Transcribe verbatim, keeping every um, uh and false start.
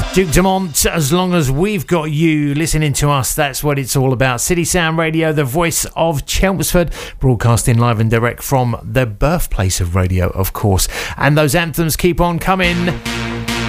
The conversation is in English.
Duke Dumont, as long as we've got you listening to us, that's what it's all about. City Sound Radio, the voice of Chelmsford, broadcasting live and direct from the birthplace of radio, of course. And those anthems keep on coming.